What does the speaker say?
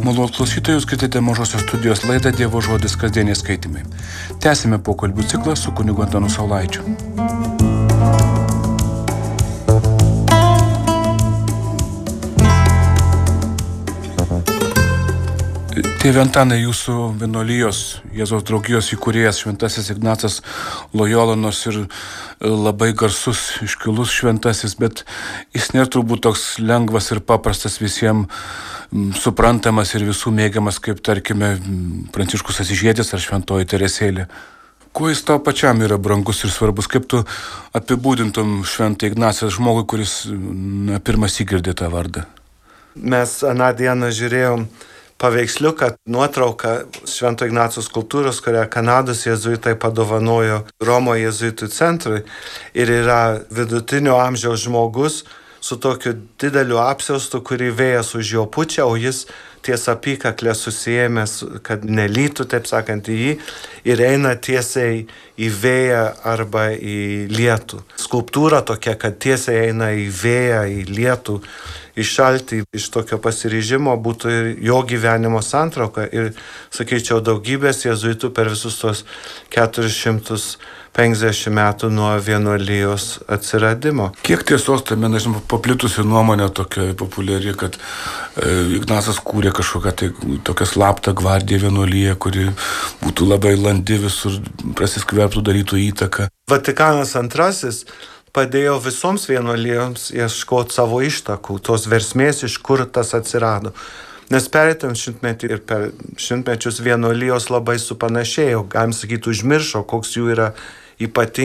Malonūs klausytojai, jūs girdite Mažosios studijos laidą Dievo žodis kasdieniai skaitymai. Tęsime pokalbių ciklą su kunigu Antanu Saulaičiu. Tėve Antanai, jūsų vienuolijos, Jėzaus draugijos įkūrėjas šventasis Ignacas Lojola, nors ir labai garsus, iškilus šventasis, bet jis nėra turbūt toks lengvas ir paprastas visiems suprantamas ir visų mėgiamas, kaip tarkime Pranciškus Asyžietis ar Šventoji Teresėlė. Kuo jis tau pačiam yra brangus ir svarbus? Kaip tu apibūdintum Šventą Ignacą žmogui, kuris pirmas įgirdė tą vardą? Mes aną dieną žiūrėjom paveiksliuką, nuotrauką Švento Ignaco skulptūros, kurią Kanados jėzuitai padovanojo Romo jėzuitų centrui. Ir yra vidutinio amžiaus žmogus su tokiu dideliu apsiaustu, kurį vėjas už jo pučia, o jis ties apykaklę susiėmęs, kad nelytų, taip sakant, į jį, ir eina tiesiai į vėją arba į lietų. Skulptūra tokia, kad tiesiai eina į vėją, į lietų, į šaltį. Iš tokio pasiryžimo būtų ir jo gyvenimo santrauka. Ir, sakyčiau, daugybės jėzuitų per visus tos 450 metų nuo vienuolijos atsiradimo. Kiek tiesos tame, nežinau, paplitusi nuomonė tokia populiari, kad Ignacas kūrė kažkokią tai tokią slaptą gvardiją vienuoliją, kuri būtų labai landi, visur prasiskverbtų, darytų įtaką. Vatikanas II padėjo visoms vienuolijoms ieškoti savo ištakų, tos versmės, iš kur tas atsirado. Nes pereitam šimtmetį ir per šimtmečius vienuolijos labai supanašėjo, galim sakyti, užmiršo, koks jų yra ypatingas